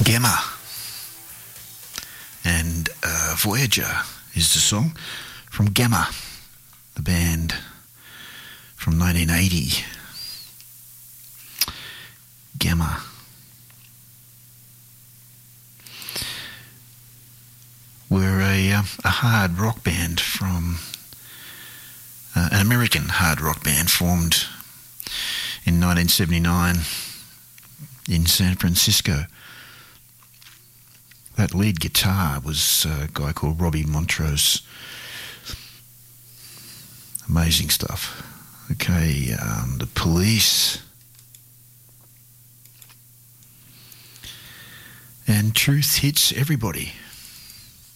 Gemma. And Voyager is the song from Gemma, the band from 1980. Gemma. We're a hard rock band from an American hard rock band formed in 1979 in San Francisco. That lead guitar was a guy called Robbie Montrose. Amazing stuff. Okay, The Police. And Truth Hits Everybody.